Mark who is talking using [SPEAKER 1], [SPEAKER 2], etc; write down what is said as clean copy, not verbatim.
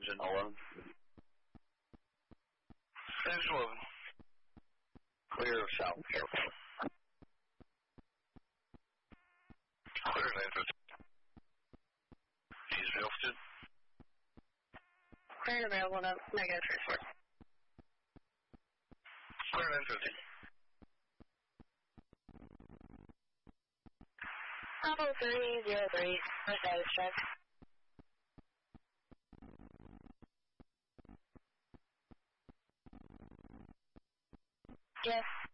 [SPEAKER 1] engine 11.
[SPEAKER 2] Engine 11.
[SPEAKER 1] Clear of South Airport.
[SPEAKER 2] Clear lane 15. East altitude.
[SPEAKER 3] Clear available, negative transport.
[SPEAKER 2] Clear lane 15.
[SPEAKER 3] Apple 303, Mercedes check. Yes.